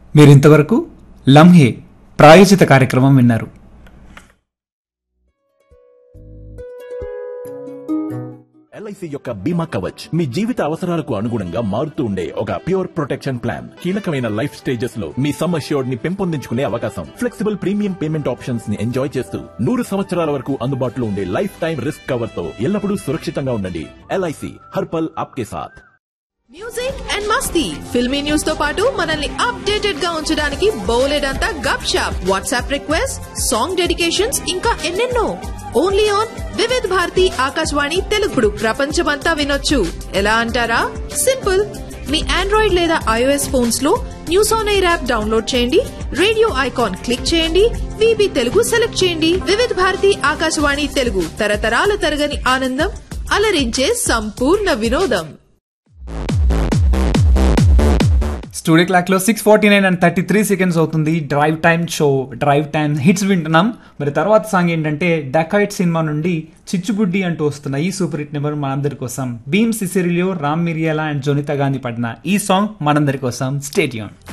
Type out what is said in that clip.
మీరింతవరకు లంహే ప్రాయోజిత కార్యక్రమం విన్నారు. ఎల్ఐసి యొక్క బీమా కవచ్ మీ జీవిత అవసరాలకు అనుగుణంగా మారుతూ ఉండే ఒక ప్యూర్ ప్రొటెక్షన్ ప్లాన్. కీలకమైన లైఫ్ స్టేజెస్ లో మీ సమ్ అష్యూర్డ్ ని పెంపొందించుకునే అవకాశం, ఫ్లెక్సిబుల్ ప్రీమియం పేమెంట్ ఆప్షన్స్ ని ఎంజాయ్ చేస్తూ 100 సంవత్సరాల వరకు అందుబాటులో ఉండే లైఫ్ టైం రిస్క్ కవర్ తో ఎల్లప్పుడూ సురక్షితంగా ఉండండి. ఎల్ఐసి హర్పల్ ఆప్కే సాథ్. Music and Masti filmy news తో పాటు మనల్ని అప్డేటెడ్ గా ఉంచడానికి బోలెడంతా గప్ shop, WhatsApp request, song dedications, ఇంకా ఎన్నెన్నో. ఓన్లీ ఆన్ వివిధ్ భారతి ఆకాశవాణి తెలుగుడు ప్రపంచమంతా వినొచ్చు. ఎలా అంటారా? సింపుల్. మీ ఆండ్రాయిడ్ లేదా ఐఓఎస్ ఫోన్స్ లో news on air app download చేయండి, రేడియో ఐకాన్ క్లిక్ చేయండి, వీబీ తెలుగు సెలెక్ట్ చేయండి. వివిధ్ భారతి ఆకాశవాణి తెలుగు, తరతరాల తరగని ఆనందం, అలరించే సంపూర్ణ వినోదం. స్టూడియో క్లాక్ లో 6:49 and 33 seconds అవుతుంది. Drive time show, drive time hits వింటున్నాం. మరి తర్వాత సాంగ్ ఏంటంటే డకాయిట్ సినిమా నుండి చిచ్చుబుడ్డి అంటూ వస్తున్న ఈ సూపర్ హిట్ నెంబర్ మనందరి కోసం. భీమ్ సిసిరిలియో, రామ్ మిరియాలా అండ్ జోనితా గాంధీ పడిన ఈ సాంగ్ మనందరి కోసం. Stay tune.